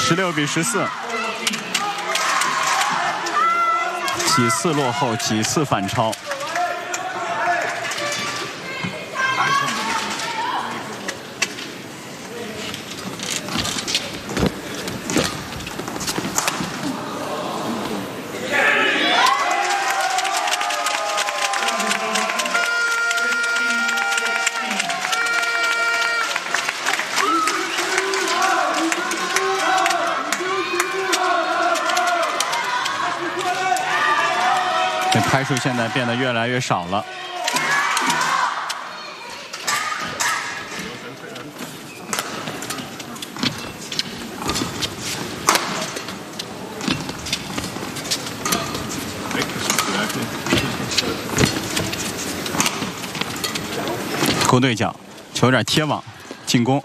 16比14，几次落后，几次反超。这拍数现在变得越来越少了。勾对角，球有点贴网，进攻。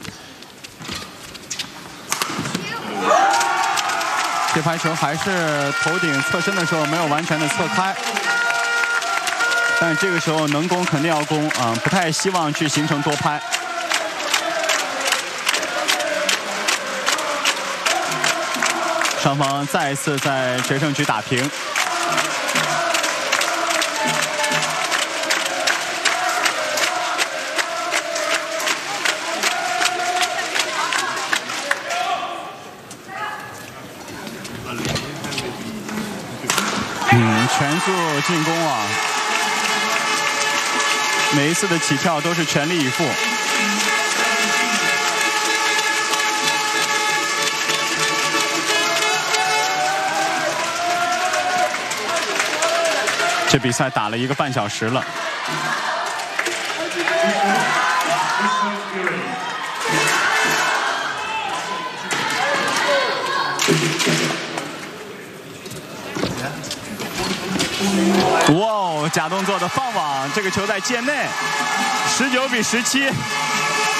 这拍球还是头顶侧身的时候没有完全的侧开，但是这个时候能攻肯定要攻啊，不太希望去形成多拍。双方再一次在决胜局打平。全速进攻啊！每一次的起跳都是全力以赴。这比赛打了1个半小时了。哇哦！假动作的放网，这个球在界内，19比17。